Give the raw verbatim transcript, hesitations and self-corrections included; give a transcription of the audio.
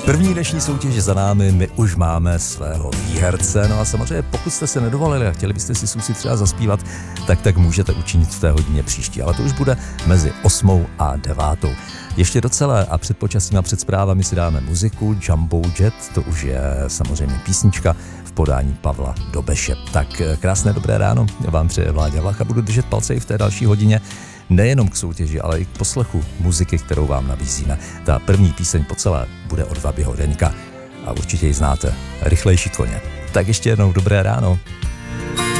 První dnešní soutěž za námi, my už máme svého výherce, no a samozřejmě pokud jste se nedovolili a chtěli byste si Susi třeba zaspívat, tak tak můžete učinit v té hodině příští, ale to už bude mezi osmou a devátou. Ještě docela a před počasím a před zprávami si dáme muziku, Jumbo Jet, to už je samozřejmě písnička v podání Pavla Dobeše. Tak krásné dobré ráno, vám přeje Vláďa Vlach a budu držet palce i v té další hodině, nejenom k soutěži, ale i k poslechu muziky, kterou vám nabízíme. Ta první píseň po celé bude od Vabyho Deňka a určitě ji znáte, Rychlejší koně. Tak ještě jednou dobré ráno.